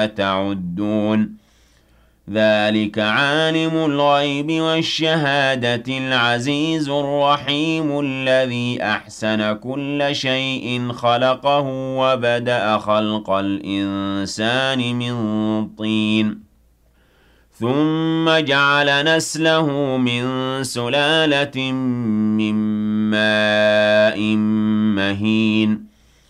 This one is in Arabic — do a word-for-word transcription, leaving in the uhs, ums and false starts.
لا تعدون ذلك عالم الغيب والشهادة العزيز الرحيم الذي أحسن كل شيء خلقه وبدأ خلق الإنسان من طين ثم جعل نسله من سلالة من ماء مهين